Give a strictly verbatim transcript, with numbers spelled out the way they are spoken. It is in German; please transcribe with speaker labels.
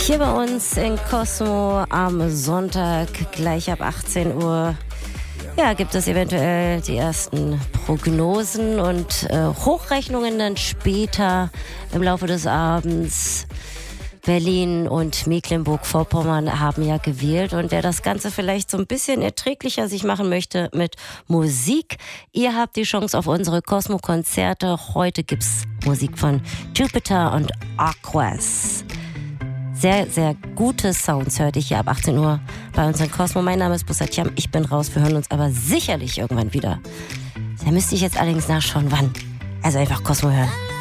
Speaker 1: Hier bei uns in Cosmo am Sonntag, gleich ab achtzehn Uhr, ja, gibt es eventuell die ersten Prognosen und äh, Hochrechnungen dann später im Laufe des Abends. Berlin und Mecklenburg-Vorpommern haben ja gewählt, und wer das Ganze vielleicht so ein bisschen erträglicher sich machen möchte mit Musik, ihr habt die Chance auf unsere Cosmo-Konzerte. Heute gibt's Musik von Jupiter und Aquas. Sehr, sehr gute Sounds hört ich hier ab achtzehn Uhr bei uns in Cosmo. Mein Name ist Bussatiam, ich bin raus. Wir hören uns aber sicherlich irgendwann wieder. Da müsste ich jetzt allerdings nachschauen, wann. Also einfach Cosmo hören.